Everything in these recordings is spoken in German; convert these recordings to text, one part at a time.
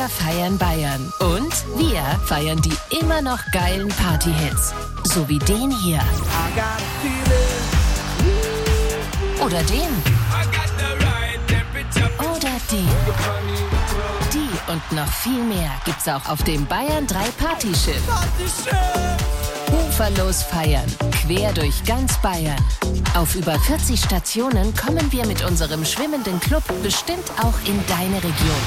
Wir feiern Bayern. Und wir feiern die immer noch geilen Party-Hits. So wie den hier. Oder den. Oder den. Die und noch viel mehr gibt's auch auf dem Bayern 3 Partyschiff. Uferlos feiern, quer durch ganz Bayern. Auf über 40 Stationen kommen wir mit unserem schwimmenden Club bestimmt auch in deine Region.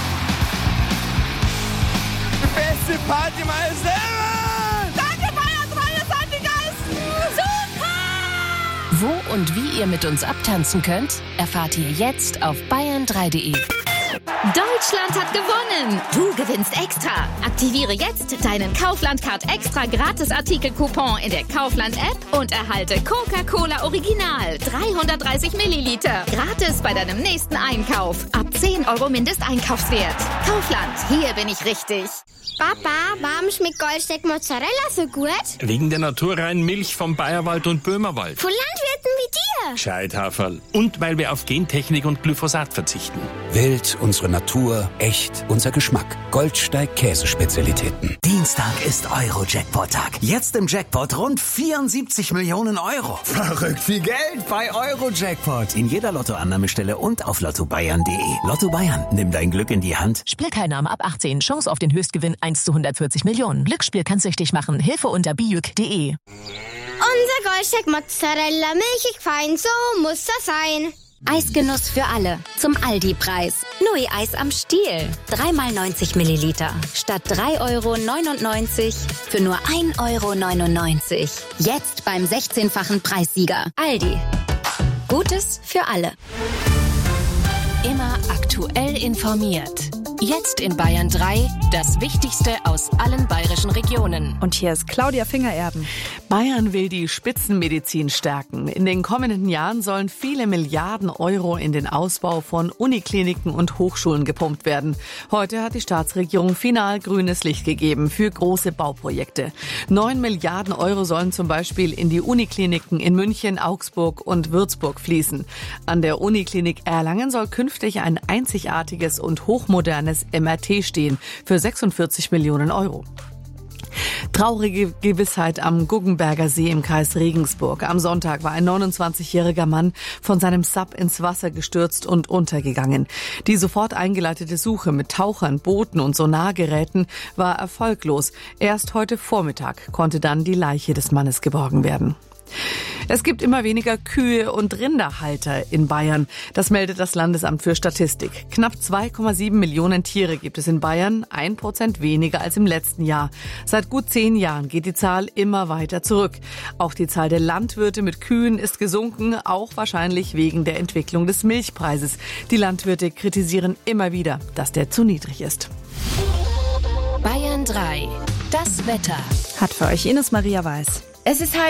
Beste Party meines Lebens! Danke, Bayern 3, ihr seid die Geisten! Super! Wo und wie ihr mit uns abtanzen könnt, erfahrt ihr jetzt auf bayern3.de. Deutschland hat gewonnen! Du gewinnst extra! Aktiviere jetzt deinen Kaufland-Card extra Gratis-Artikel-Coupon in der Kaufland-App und erhalte Coca-Cola Original 330 Milliliter. Gratis bei deinem nächsten Einkauf. Ab 10 € Mindesteinkaufswert. Kaufland, hier bin ich richtig. Papa, warum schmeckt Goldsteak Mozzarella so gut? Wegen der naturreinen Milch vom Bayerwald und Böhmerwald. Von Landwirten wie dir. Scheithaferl. Und weil wir auf Gentechnik und Glyphosat verzichten. Wild, unsere Natur, echt, unser Geschmack. Goldsteig Käsespezialitäten. Dienstag ist Euro-Jackpot-Tag. Jetzt im Jackpot rund 74 Millionen €. Verrückt viel Geld bei Euro-Jackpot. In jeder Lottoannahmestelle und auf lottobayern.de. Lotto Bayern, nimm dein Glück in die Hand. Spielteilnahme ab 18. Chance auf den Höchstgewinn 1 zu 140 Millionen. Glücksspiel kann süchtig machen. Hilfe unter bijuk.de. Unser Goldsteak Mozzarella, milchig fein, so muss das sein. Eisgenuss für alle. Zum Aldi-Preis. Nui-Eis am Stiel. 3x90 Milliliter. Statt 3,99 € für nur 1,99 €. Jetzt beim 16-fachen Preissieger. Aldi. Gutes für alle. Immer aktuell informiert. Jetzt in Bayern 3, das Wichtigste aus allen bayerischen Regionen. Und hier ist Claudia Fingererben. Bayern will die Spitzenmedizin stärken. In den kommenden Jahren sollen viele Milliarden € in den Ausbau von Unikliniken und Hochschulen gepumpt werden. Heute hat die Staatsregierung final grünes Licht gegeben für große Bauprojekte. 9 Milliarden € sollen zum Beispiel in die Unikliniken in München, Augsburg und Würzburg fließen. An der Uniklinik Erlangen soll künftig ein einzigartiges und hochmodernes MRT stehen für 46 Millionen €. Traurige Gewissheit am Guggenberger See im Kreis Regensburg. Am Sonntag war ein 29-jähriger Mann von seinem Sub ins Wasser gestürzt und untergegangen. Die sofort eingeleitete Suche mit Tauchern, Booten und Sonargeräten war erfolglos. Erst heute Vormittag konnte dann die Leiche des Mannes geborgen werden. Es gibt immer weniger Kühe und Rinderhalter in Bayern. Das meldet das Landesamt für Statistik. Knapp 2,7 Millionen Tiere gibt es in Bayern, 1% weniger als im letzten Jahr. Seit gut 10 Jahren geht die Zahl immer weiter zurück. Auch die Zahl der Landwirte mit Kühen ist gesunken, auch wahrscheinlich wegen der Entwicklung des Milchpreises. Die Landwirte kritisieren immer wieder, dass der zu niedrig ist. Bayern 3, das Wetter. Hat für euch Ines Maria Weiß. Es ist heiß.